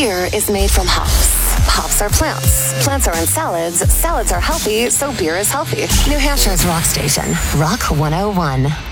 Beer is made from hops. Hops are plants. Plants are in salads. Salads are healthy, so beer is healthy. New Hampshire's Rock Station. Rock 101.